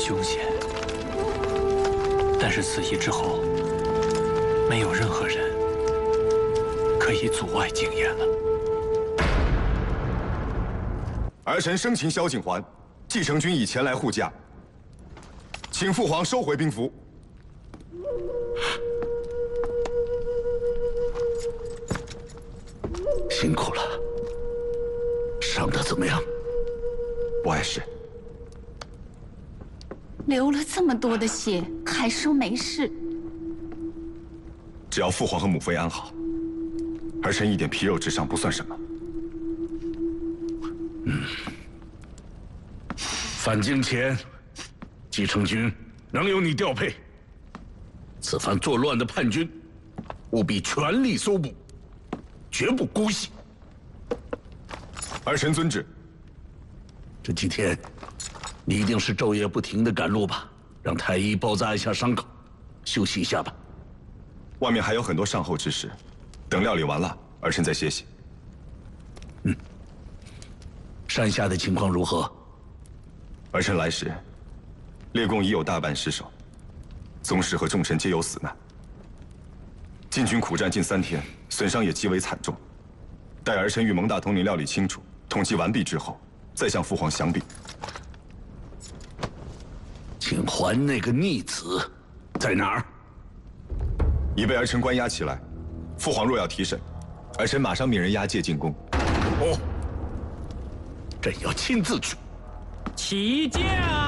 凶险，但是此役之后，没有任何人可以阻碍景琰了。 儿臣生擒萧景环，继承军已前来护驾，请父皇收回兵符。 辛苦了，伤得怎么样？ 不碍事。 流了这么多的血，还说没事？ 只要父皇和母妃安好，儿臣一点皮肉之伤不算什么。 返京前，继承军仍由你调配。此番作乱的叛军，务必全力搜捕，绝不姑息。 儿臣遵旨。 这几天，你一定是昼夜不停的赶路吧？让太医包扎一下伤口，休息一下吧。 外面还有很多善后之事，等料理完了，儿臣再歇息。 山下的情况如何？ 儿臣来时，列共已有大半失守，宗室和重臣皆有死难。晋军苦战近3天，损伤也极为惨重。待儿臣与蒙大统领料理清楚，统计完毕之后，再向父皇详禀。 景环那个逆子在哪儿？ 已被儿臣关押起来。父皇若要提审，儿臣马上命人押解进宫。 哦，朕要亲自去。 起驾！